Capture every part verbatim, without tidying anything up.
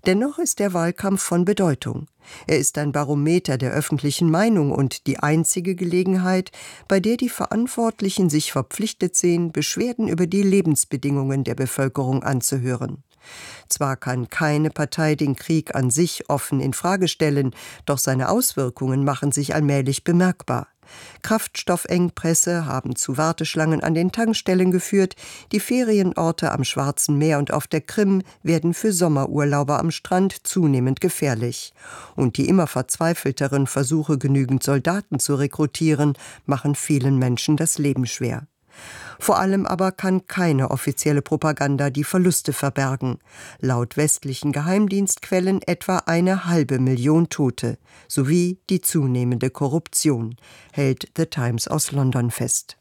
Dennoch ist der Wahlkampf von Bedeutung. Er ist ein Barometer der öffentlichen Meinung und die einzige Gelegenheit, bei der die Verantwortlichen sich verpflichtet sehen, Beschwerden über die Lebensbedingungen der Bevölkerung anzuhören. Zwar kann keine Partei den Krieg an sich offen in Frage stellen, doch seine Auswirkungen machen sich allmählich bemerkbar. Kraftstoffengpässe haben zu Warteschlangen an den Tankstellen geführt, die Ferienorte am Schwarzen Meer und auf der Krim werden für Sommerurlauber am Strand zunehmend gefährlich. Und die immer verzweifelteren Versuche, genügend Soldaten zu rekrutieren, machen vielen Menschen das Leben schwer. Vor allem aber kann keine offizielle Propaganda die Verluste verbergen. Laut westlichen Geheimdienstquellen etwa eine halbe Million Tote, sowie die zunehmende Korruption, hält The Times aus London fest.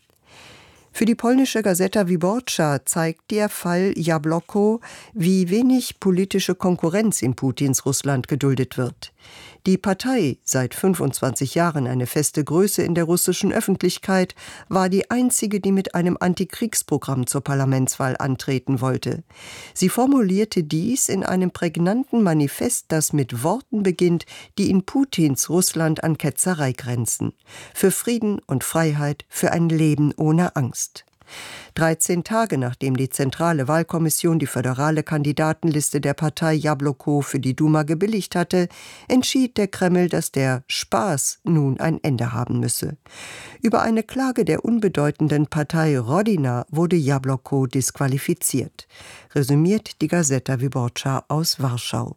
Für die polnische Gazeta Wyborcza zeigt der Fall Jabłoko, wie wenig politische Konkurrenz in Putins Russland geduldet wird. Die Partei, seit fünfundzwanzig Jahren eine feste Größe in der russischen Öffentlichkeit, war die einzige, die mit einem Antikriegsprogramm zur Parlamentswahl antreten wollte. Sie formulierte dies in einem prägnanten Manifest, das mit Worten beginnt, die in Putins Russland an Ketzerei grenzen. Für Frieden und Freiheit, für ein Leben ohne Angst. dreizehn Tage nachdem die Zentrale Wahlkommission die föderale Kandidatenliste der Partei Jabłoko für die Duma gebilligt hatte, entschied der Kreml, dass der Spaß nun ein Ende haben müsse. Über eine Klage der unbedeutenden Partei Rodina wurde Jabłoko disqualifiziert, resümiert die Gazeta Wyborcza aus Warschau.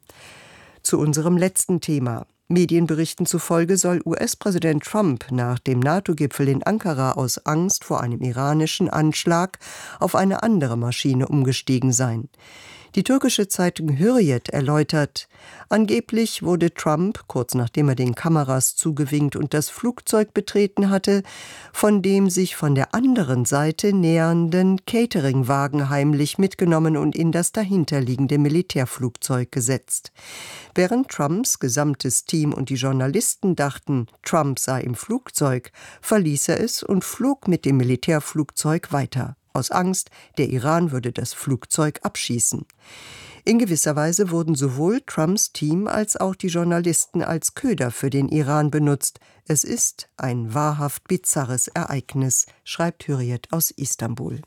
Zu unserem letzten Thema. Medienberichten zufolge soll U S-Präsident Trump nach dem NATO-Gipfel in Ankara aus Angst vor einem iranischen Anschlag auf eine andere Maschine umgestiegen sein. Die türkische Zeitung Hürriyet erläutert, angeblich wurde Trump, kurz nachdem er den Kameras zugewinkt und das Flugzeug betreten hatte, von dem sich von der anderen Seite nähernden Cateringwagen heimlich mitgenommen und in das dahinterliegende Militärflugzeug gesetzt. Während Trumps gesamtes Team und die Journalisten dachten, Trump sei im Flugzeug, verließ er es und flog mit dem Militärflugzeug weiter. Aus Angst, der Iran würde das Flugzeug abschießen. In gewisser Weise wurden sowohl Trumps Team als auch die Journalisten als Köder für den Iran benutzt. Es ist ein wahrhaft bizarres Ereignis, schreibt Hürriyet aus Istanbul.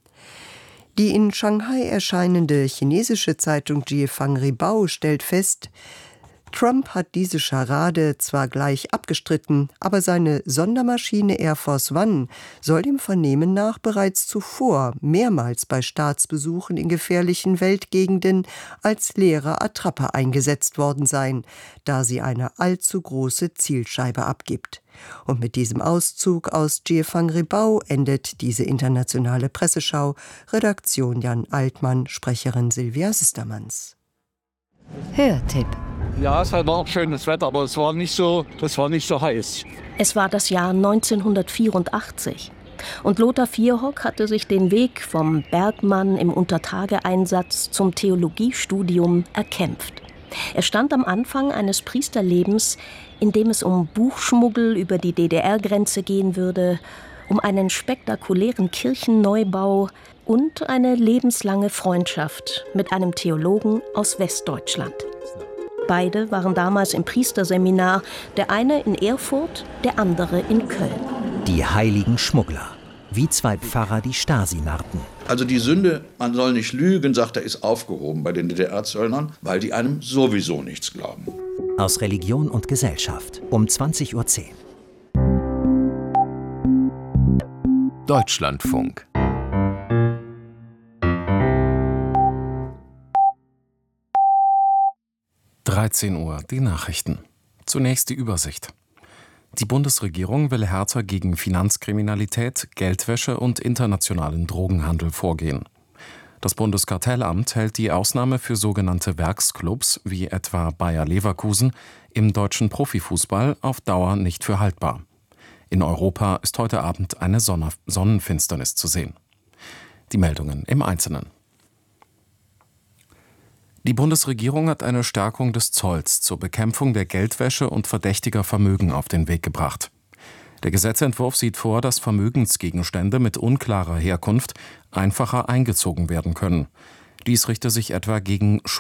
Die in Shanghai erscheinende chinesische Zeitung Jiefang Ribao stellt fest, Trump hat diese Scharade zwar gleich abgestritten, aber seine Sondermaschine Air Force One soll dem Vernehmen nach bereits zuvor mehrmals bei Staatsbesuchen in gefährlichen Weltgegenden als leere Attrappe eingesetzt worden sein, da sie eine allzu große Zielscheibe abgibt. Und mit diesem Auszug aus Jiefang Ribao endet diese internationale Presseschau. Redaktion Jan Altmann, Sprecherin Silvia Sistermanns. Hörtipp. Ja, es war auch schönes Wetter, aber es war nicht so, das war nicht so heiß. Es war das Jahr neunzehnhundertvierundachtzig und Lothar Vierhock hatte sich den Weg vom Bergmann im Untertageeinsatz zum Theologiestudium erkämpft. Er stand am Anfang eines Priesterlebens, in dem es um Buchschmuggel über die D D R-Grenze gehen würde, um einen spektakulären Kirchenneubau und eine lebenslange Freundschaft mit einem Theologen aus Westdeutschland. Beide waren damals im Priesterseminar, der eine in Erfurt, der andere in Köln. Die heiligen Schmuggler, wie zwei Pfarrer die Stasi narrten. Also die Sünde, man soll nicht lügen, sagt er, ist aufgehoben bei den D D R-Zöllnern, weil die einem sowieso nichts glauben. Aus Religion und Gesellschaft um zwanzig Uhr zehn. Deutschlandfunk. dreizehn Uhr, die Nachrichten. Zunächst die Übersicht. Die Bundesregierung will härter gegen Finanzkriminalität, Geldwäsche und internationalen Drogenhandel vorgehen. Das Bundeskartellamt hält die Ausnahme für sogenannte Werksclubs, wie etwa Bayer Leverkusen, im deutschen Profifußball auf Dauer nicht für haltbar. In Europa ist heute Abend eine Sonne- Sonnenfinsternis zu sehen. Die Meldungen im Einzelnen. Die Bundesregierung hat eine Stärkung des Zolls zur Bekämpfung der Geldwäsche und verdächtiger Vermögen auf den Weg gebracht. Der Gesetzentwurf sieht vor, dass Vermögensgegenstände mit unklarer Herkunft einfacher eingezogen werden können. Dies richte sich etwa gegen